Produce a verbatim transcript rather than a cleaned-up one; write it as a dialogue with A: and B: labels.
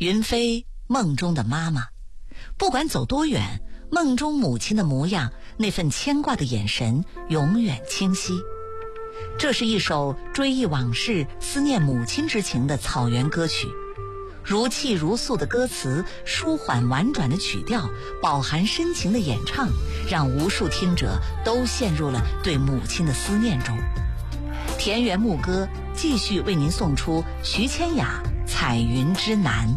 A: 云飞梦中的妈妈，不管走多远，梦中母亲的模样，那份牵挂的眼神永远清晰。这是一首追忆往事、思念母亲之情的草原歌曲，如泣如诉的歌词，舒缓婉转的曲调，饱含深情的演唱，让无数听者都陷入了对母亲的思念中。田园牧歌继续为您送出徐千雅《彩云之南》。